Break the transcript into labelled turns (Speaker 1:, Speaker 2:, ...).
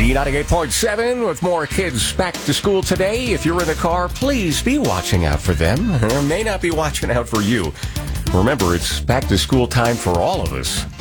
Speaker 1: B98.7 with more kids back to school today. If you're in the car, please be watching out for them. They may not be watching out for you. Remember, it's back to school time for all of us.